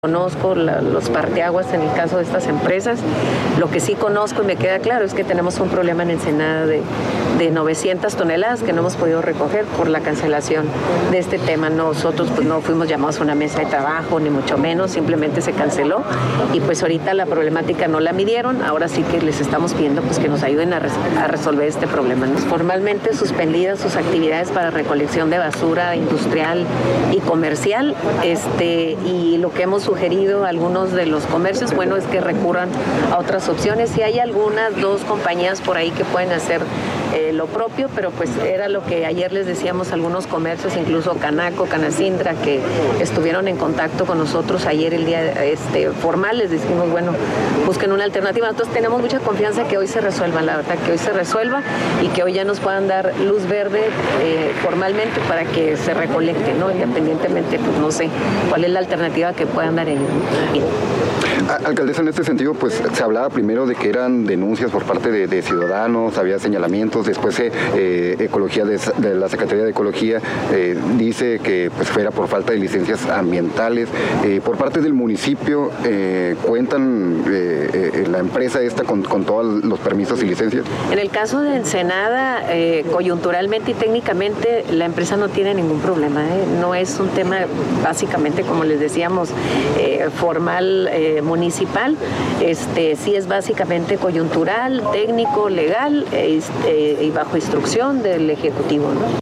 Conozco los parteaguas en el caso de estas empresas. Lo que sí conozco y me queda claro es que tenemos un problema en Ensenada de 900 toneladas que no hemos podido recoger por la cancelación de este tema. Nosotros pues no fuimos llamados a una mesa de trabajo, ni mucho menos, simplemente se canceló y pues ahorita la problemática no la midieron. Ahora sí que les estamos pidiendo pues que nos ayuden a resolver este problema, ¿no? Formalmente suspendidas sus actividades para recolección de basura industrial y comercial, y lo que hemos sugerido a algunos de los comercios, bueno, es que recurran a otras opciones. Y hay algunas, 2 compañías por ahí que pueden hacer lo propio, pero pues era lo que ayer les decíamos a algunos comercios, incluso Canaco, Canacintra, que estuvieron en contacto con nosotros ayer el día formal, les decimos, bueno, busquen una alternativa. Nosotros tenemos mucha confianza que hoy se resuelva, la verdad, que hoy se resuelva y que hoy ya nos puedan dar luz verde formalmente para que se recolecte, ¿no? Independientemente, pues no sé cuál es la alternativa que puedan dar ellos. Alcaldesa, en este sentido, pues se hablaba primero de que eran denuncias por parte de ciudadanos, había señalamientos, después Ecología de la Secretaría de Ecología dice que pues fuera por falta de licencias ambientales. Por parte del municipio, ¿cuentan la empresa esta con todos los permisos y licencias? En el caso de Ensenada, coyunturalmente y técnicamente, la empresa no tiene ningún problema, no es un tema básicamente, como les decíamos, formal municipal, sí es básicamente coyuntural, técnico, legal y bajo instrucción del Ejecutivo, ¿no?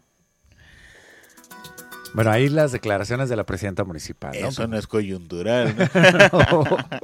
Bueno, ahí las declaraciones de la presidenta municipal, ¿no? Eso no es coyuntural, ¿no?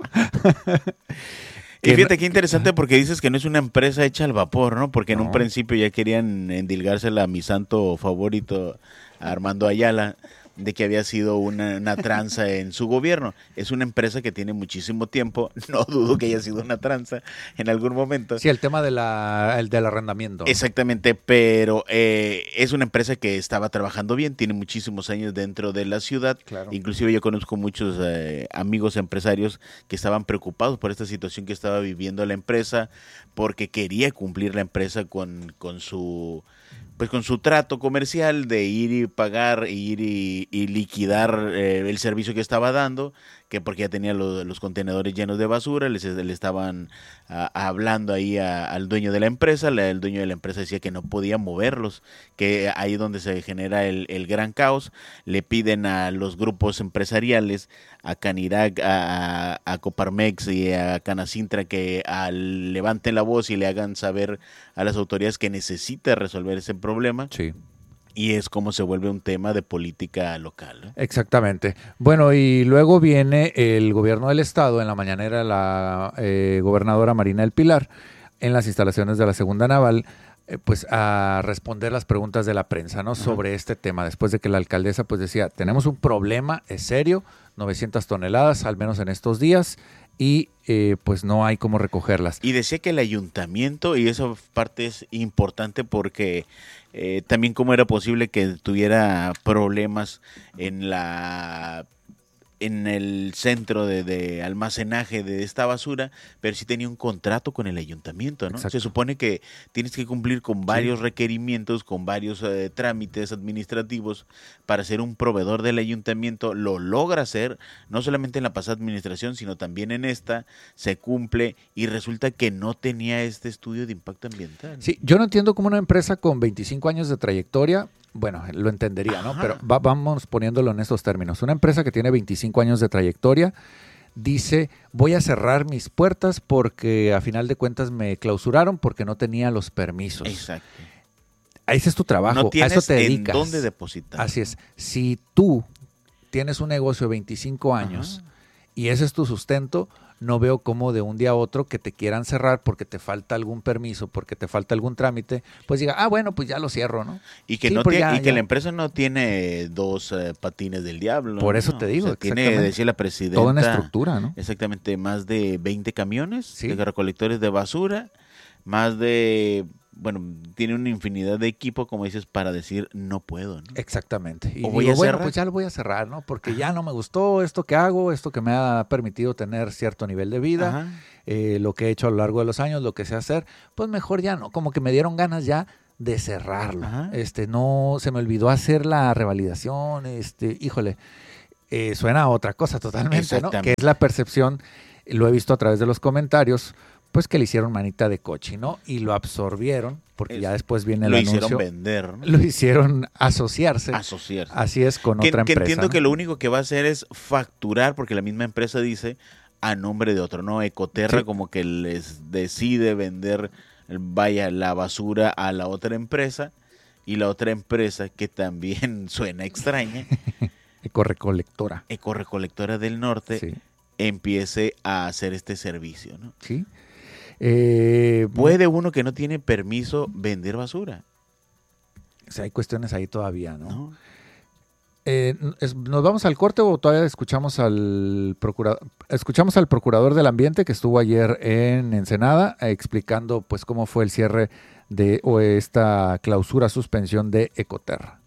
Y fíjate qué interesante porque dices que no es una empresa hecha al vapor, ¿no? Porque en un principio ya querían endilgársela a mi santo favorito, Armando Ayala, de que había sido una tranza en su gobierno. Es una empresa que tiene muchísimo tiempo, no dudo que haya sido una tranza en algún momento. Sí, el tema del arrendamiento. Exactamente, pero es una empresa que estaba trabajando bien, tiene muchísimos años dentro de la ciudad. Claro. Inclusive yo conozco muchos amigos empresarios que estaban preocupados por esta situación que estaba viviendo la empresa, porque quería cumplir la empresa con su trato comercial de ir y pagar, ir y liquidar el servicio que estaba dando, que porque ya tenía los contenedores llenos de basura, le estaban hablando ahí al dueño de la empresa. El dueño de la empresa decía que no podía moverlos, que ahí es donde se genera el gran caos. Le piden a los grupos empresariales, a Canirac, a Coparmex y a Canacintra que levanten la voz y le hagan saber a las autoridades que necesita resolver ese problema. Sí. Y es como se vuelve un tema de política local, ¿no? Exactamente. Bueno, y luego viene el gobierno del estado, en la mañanera la gobernadora Marina del Pilar, en las instalaciones de la Segunda Naval, pues a responder las preguntas de la prensa, ¿no? Sobre este tema, después de que la alcaldesa pues decía, tenemos un problema, es serio, 900 toneladas, al menos en estos días, y pues no hay cómo recogerlas. Y decía que el ayuntamiento, y esa parte es importante porque también cómo era posible que tuviera problemas en el centro de almacenaje de esta basura, pero sí tenía un contrato con el ayuntamiento, ¿no? Se supone que tienes que cumplir con varios requerimientos, con varios trámites administrativos para ser un proveedor del ayuntamiento. Lo logra hacer, no solamente en la pasada administración, sino también en esta, se cumple y resulta que no tenía este estudio de impacto ambiental. Sí, yo no entiendo cómo una empresa con 25 años de trayectoria, bueno, lo entendería, ¿no? Pero vamos poniéndolo en estos términos. Una empresa que tiene 25 años de trayectoria dice, voy a cerrar mis puertas porque a final de cuentas me clausuraron porque no tenía los permisos. Exacto. Ese es tu trabajo, no tienes a eso te dedicas. en dónde depositar. Así es. Si tú tienes un negocio de 25 años y ese es tu sustento, no veo cómo de un día a otro que te quieran cerrar porque te falta algún permiso, porque te falta algún trámite, pues diga, bueno, pues ya lo cierro, ¿no? Y que, que la empresa no tiene dos patines del diablo. Por eso te digo, o sea, tiene, decía la presidenta, toda una estructura, ¿no? Exactamente, más de 20 camiones de recolectores de basura, más de... Bueno, tiene una infinidad de equipo, como dices, para decir no puedo, ¿no? Exactamente. Y digo, bueno, pues ya lo voy a cerrar, ¿no? Porque ya no me gustó esto que hago, esto que me ha permitido tener cierto nivel de vida, lo que he hecho a lo largo de los años, lo que sé hacer, pues mejor ya no. Como que me dieron ganas ya de cerrarlo. No, se me olvidó hacer la revalidación, híjole. suena a otra cosa totalmente, ¿no? Que es la percepción, lo he visto a través de los comentarios, pues que le hicieron manita de coche, ¿no? Y lo absorbieron, porque ya después viene el anuncio. Lo hicieron vender, ¿no? Lo hicieron asociarse. Así es, con otra empresa. Que entiendo, ¿no?, que lo único que va a hacer es facturar, porque la misma empresa dice a nombre de otro, ¿no? Ecoterra como que les decide vender, vaya, la basura a la otra empresa, y la otra empresa, que también suena extraña, Ecorecolectora del Norte, empiece a hacer este servicio, ¿no? Sí. ¿Puede uno que no tiene permiso vender basura? O sea, hay cuestiones ahí todavía, ¿no? ¿Nos vamos al corte o todavía escuchamos al procurador del ambiente que estuvo ayer en Ensenada explicando pues cómo fue el cierre o esta clausura, suspensión de Ecoterra?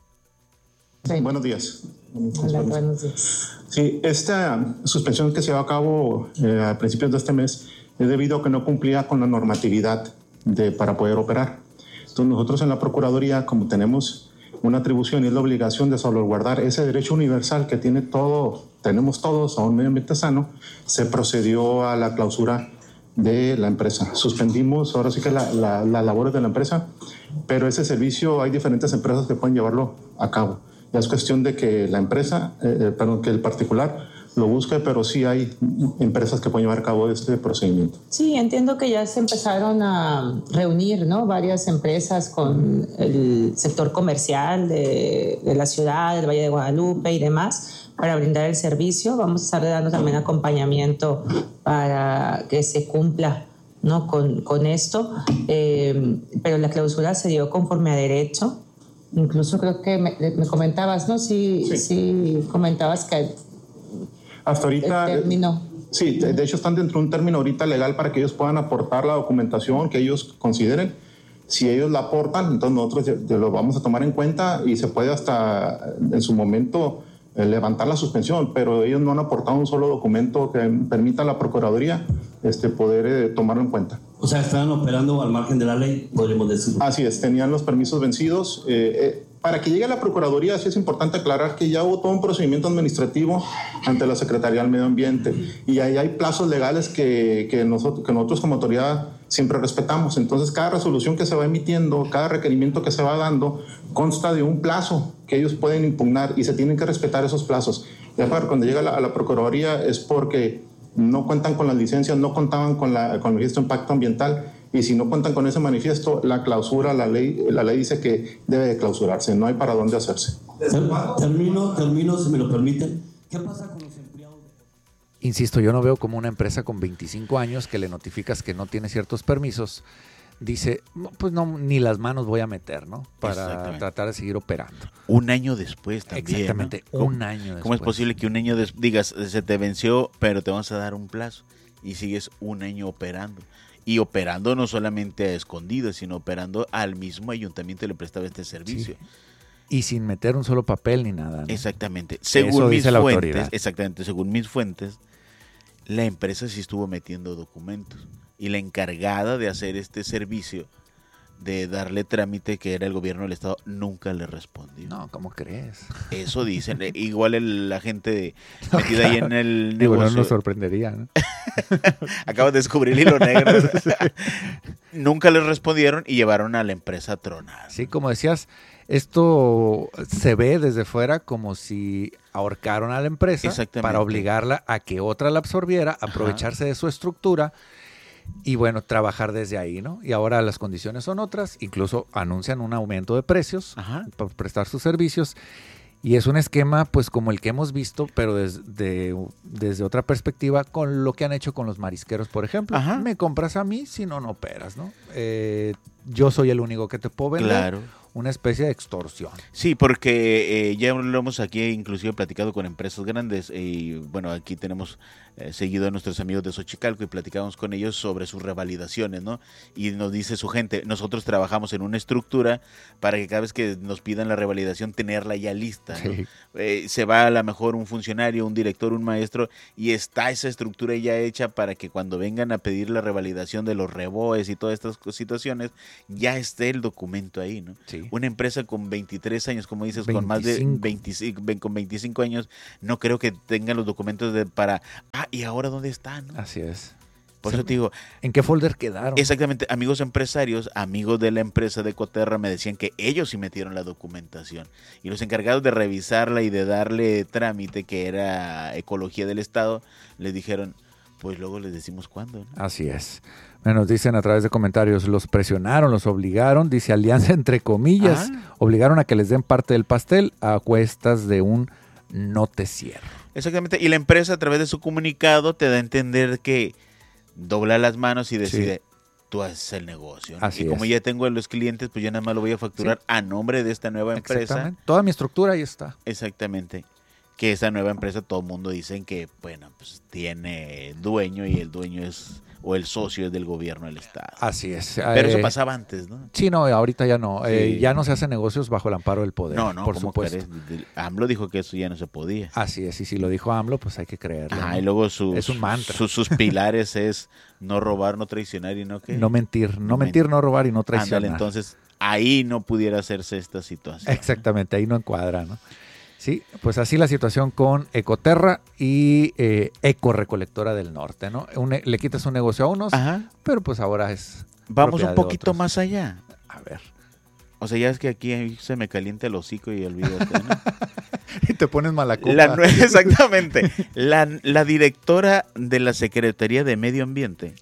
Sí. Buenos días. Hola, buenos días. Sí, esta suspensión que se llevó a cabo a principios de este mes es debido a que no cumplía con la normatividad para poder operar. Entonces nosotros en la Procuraduría, como tenemos una atribución y es la obligación de salvaguardar ese derecho universal que tenemos todos a un medio ambiente sano, se procedió a la clausura de la empresa. Suspendimos ahora sí que las labores de la empresa, pero ese servicio hay diferentes empresas que pueden llevarlo a cabo. Ya es cuestión de que la empresa, que el particular lo busque, pero sí hay empresas que pueden llevar a cabo este procedimiento. Sí, entiendo que ya se empezaron a reunir, ¿no?, varias empresas con el sector comercial de la ciudad, del Valle de Guadalupe y demás, para brindar el servicio. Vamos a estar dando también acompañamiento para que se cumpla, ¿no?, con esto, pero la clausura se dio conforme a derecho. Incluso creo que me comentabas, ¿no? Sí, comentabas que hasta ahorita el término. Sí, de hecho están dentro de un término ahorita legal para que ellos puedan aportar la documentación que ellos consideren. Si ellos la aportan, entonces nosotros lo vamos a tomar en cuenta y se puede hasta en su momento levantar la suspensión, pero ellos no han aportado un solo documento que permita a la Procuraduría poder tomarlo en cuenta. O sea, estaban operando al margen de la ley, podríamos decir. Así es, tenían los permisos vencidos. Para que llegue a la Procuraduría, sí es importante aclarar que ya hubo todo un procedimiento administrativo ante la Secretaría del Medio Ambiente y ahí hay plazos legales que nosotros como autoridad siempre respetamos. Entonces, cada resolución que se va emitiendo, cada requerimiento que se va dando, consta de un plazo que ellos pueden impugnar y se tienen que respetar esos plazos. Ya para cuando llega a la Procuraduría es porque no cuentan con las licencias, no contaban con el registro de impacto ambiental. Y si no cuentan con ese manifiesto, la clausura, la ley dice que debe de clausurarse, no hay para dónde hacerse. Termino, si me lo permiten. ¿Qué pasa con los empleados? Insisto, yo no veo como una empresa con 25 años que le notificas que no tiene ciertos permisos, dice, pues no, ni las manos voy a meter, ¿no? Para tratar de seguir operando. Un año después también. Exactamente, ¿no? un año después. ¿Cómo es posible que un año digas, se te venció, pero te vamos a dar un plazo y sigues un año operando? Y operando no solamente a escondidas, sino operando al mismo ayuntamiento le prestaba este servicio. Sí. Y sin meter un solo papel ni nada, ¿no? Exactamente. Según mis fuentes, la empresa sí estuvo metiendo documentos. Y la encargada de hacer este servicio, de darle trámite, que era el gobierno del estado, nunca le respondió. No, ¿cómo crees? Eso dicen. Igual la gente metida ahí en el negocio. No nos sorprendería, ¿no? Acabas de descubrir el hilo negro. Sí. Nunca les respondieron y llevaron a la empresa tronada. Sí, como decías, esto se ve desde fuera como si ahorcaron a la empresa para obligarla a que otra la absorbiera, aprovecharse de su estructura y bueno, trabajar desde ahí, ¿no? Y ahora las condiciones son otras, incluso anuncian un aumento de precios para prestar sus servicios. Y es un esquema, pues, como el que hemos visto, pero desde otra perspectiva, con lo que han hecho con los marisqueros, por ejemplo. Me compras a mí, si no, no operas, ¿no? Yo soy el único que te puedo vender. Claro. Una especie de extorsión. Sí, porque ya lo hemos aquí inclusive platicado con empresas grandes y bueno, aquí tenemos seguido a nuestros amigos de Xochicalco y platicamos con ellos sobre sus revalidaciones, ¿no? Y nos dice su gente, nosotros trabajamos en una estructura para que cada vez que nos pidan la revalidación tenerla ya lista, ¿no? Sí. Se va a lo mejor un funcionario, un director, un maestro y está esa estructura ya hecha para que cuando vengan a pedir la revalidación de los reboes y todas estas situaciones ya esté el documento ahí, ¿no? Sí. Sí. Una empresa con 23 años, como dices, 25. con más de 25 años, no creo que tengan los documentos ¿y ahora dónde están? ¿No? Así es. Por eso te digo, ¿en qué folder quedaron? exactamente, amigos empresarios, amigos de la empresa de Ecoterra me decían que ellos sí metieron la documentación y los encargados de revisarla y de darle trámite, que era Ecología del Estado, les dijeron, pues luego les decimos cuándo, ¿no? Así es. Nos dicen a través de comentarios, los presionaron, los obligaron, dice alianza entre comillas, obligaron a que les den parte del pastel a cuestas de un no te cierro. Exactamente, y la empresa a través de su comunicado te da a entender que dobla las manos y decide, tú haces el negocio, ¿no? Así y como es. ya tengo a los clientes, pues yo nada más lo voy a facturar a nombre de esta nueva empresa. Exactamente. Toda mi estructura ahí está. Exactamente. Que esa nueva empresa, todo el mundo dicen que, bueno, pues tiene dueño y el dueño es, o el socio es del gobierno del Estado. Así es. Pero eso pasaba antes, ¿no? Sí, no, ahorita ya no. Sí. Ya no se hacen negocios bajo el amparo del poder. No, por ¿cómo supuesto. crees? AMLO dijo que eso ya no se podía. Así es, y si lo dijo AMLO, pues hay que creerlo. Ajá, ¿no? y luego es un mantra. sus pilares es no robar, no traicionar y no qué. No mentir, no robar y no traicionar. Ándale, entonces ahí no pudiera hacerse esta situación. Exactamente, ahí no encuadra, ¿no? Sí, pues así la situación con Ecoterra y Ecorecolectora del Norte, ¿no? Le quitas un negocio a unos, Ajá. pero pues ahora es Vamos propiedad un de poquito otros. más allá. A ver. O sea, ya es que aquí se me calienta el hocico y olvídate, ¿no? Y te pones mala copa. Exactamente. La directora de la Secretaría de Medio Ambiente.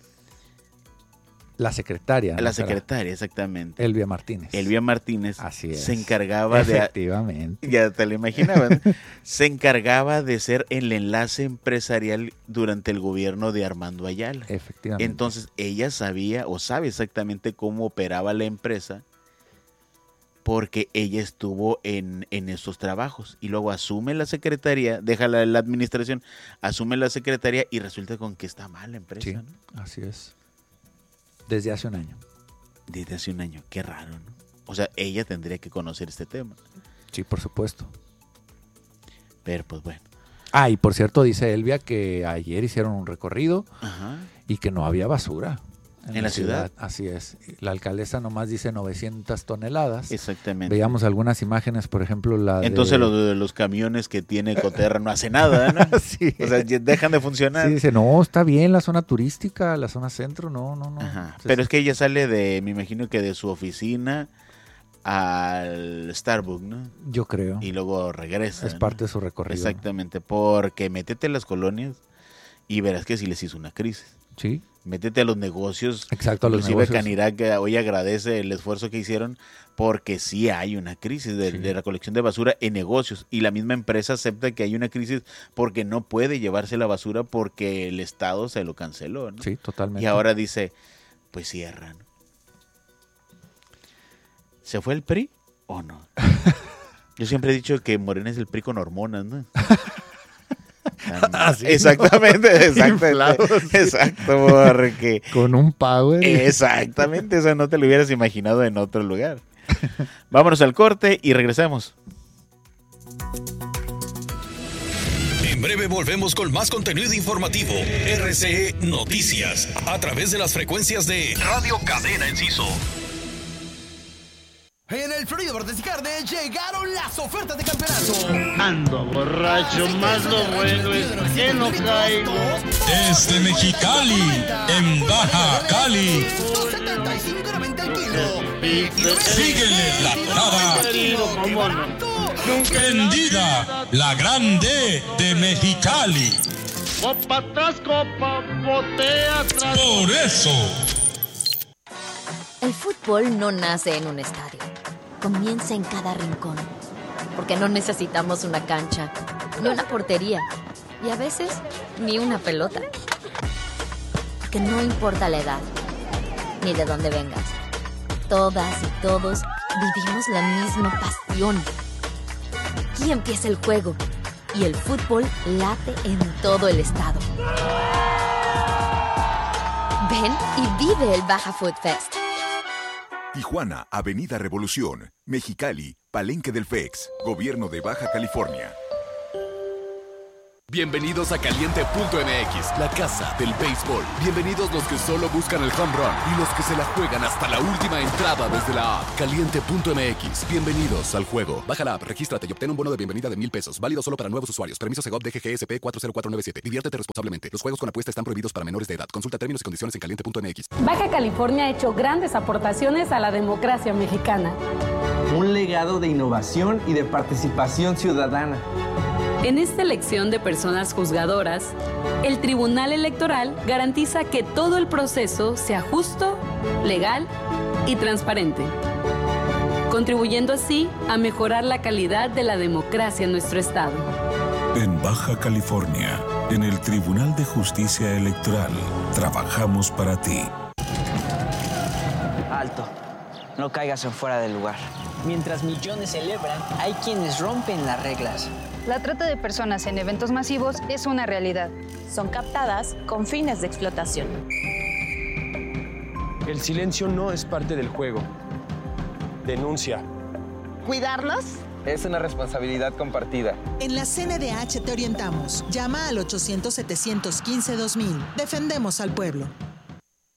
La secretaria. La secretaria, exactamente. Elvia Martínez. Elvia Martínez. Así es. Se encargaba Efectivamente. Ya te lo imaginabas. Se encargaba de ser el enlace empresarial durante el gobierno de Armando Ayala. Efectivamente. Entonces ella sabía o sabe exactamente cómo operaba la empresa porque ella estuvo en esos trabajos y luego asume la secretaría, deja la administración, asume la secretaría y resulta con que está mal la empresa. Sí, ¿no? así es. Desde hace un año. Desde hace un año, qué raro, ¿no? O sea, ella tendría que conocer este tema. Sí, por supuesto. Pero pues bueno. Ah, y por cierto, dice Elvia que ayer hicieron un recorrido Ajá. y que no había basura. ¿En la ciudad? Así es. La alcaldesa nomás dice 900 toneladas. Exactamente. Veíamos algunas imágenes, por ejemplo, Entonces los camiones que tiene Ecoterra no hacen nada, ¿no? Sí. O sea, dejan de funcionar. Sí, dice, no, está bien la zona turística, la zona centro, no. Ajá. Entonces, Pero es que ella sale me imagino que de su oficina al Starbucks, ¿no? yo creo. Y luego regresa. Es ¿no? parte de su recorrido. Exactamente, porque métete a las colonias y verás que sí les hizo una crisis. Sí. Métete a los negocios. Exacto, a los Inclusive negocios. Canirac hoy agradece el esfuerzo que hicieron porque sí hay una crisis de recolección de basura en negocios y la misma empresa acepta que hay una crisis porque no puede llevarse la basura porque el Estado se lo canceló, ¿no? Sí, totalmente. Y ahora dice, pues cierran. ¿Se fue el PRI o no? Yo siempre he dicho que Morena es el PRI con hormonas, ¿no? Así, exactamente, ¿no? exactamente. Inflados. Exacto, porque Con un power. exactamente, eso no te lo hubieras imaginado en otro lugar. Vámonos al corte y regresamos. En breve volvemos con más contenido informativo. RCE Noticias, a través de las frecuencias de Radio Cadena Enciso. En el Florido Bordes y Carne llegaron las ofertas de campeonato. Ando borracho, más lo bueno es que no caigo. Desde Mexicali, en Baja Cali. 2.75.90 el kilo. Síguele la dorada. Querido, cómo no. Prendida, la grande de Mexicali. Copa tras copa, botea tras. Por eso. El fútbol no nace en un estadio, comienza en cada rincón, porque no necesitamos una cancha, ni una portería, y a veces ni una pelota. Porque no importa la edad, ni de dónde vengas, todas y todos vivimos la misma pasión. Aquí empieza el juego, y el fútbol late en todo el estado. Ven y vive el Baja Food Fest. Tijuana, Avenida Revolución, Mexicali, Palenque del FEX, Gobierno de Baja California. Bienvenidos a Caliente.mx, la casa del béisbol. Bienvenidos los que solo buscan el home run y los que se la juegan hasta la última entrada desde la app. Caliente.mx, bienvenidos al juego. Baja la app, regístrate y obtén un bono de bienvenida de $1,000. Válido solo para nuevos usuarios. Permiso Segov DGGSP 40497. Diviértete responsablemente. Los juegos con apuesta están prohibidos para menores de edad. Consulta términos y condiciones en Caliente.mx. Baja California ha hecho grandes aportaciones a la democracia mexicana. Un legado de innovación y de participación ciudadana. En esta elección de personas juzgadoras, el Tribunal Electoral garantiza que todo el proceso sea justo, legal y transparente, contribuyendo así a mejorar la calidad de la democracia en nuestro estado. En Baja California, en el Tribunal de Justicia Electoral, trabajamos para ti. Alto, no caigas en fuera del lugar. Mientras millones celebran, hay quienes rompen las reglas. La trata de personas en eventos masivos es una realidad. Son captadas con fines de explotación. El silencio no es parte del juego. Denuncia. ¿Cuidarlos? Es una responsabilidad compartida. En la CNDH te orientamos. Llama al 800-715-2000. Defendemos al pueblo.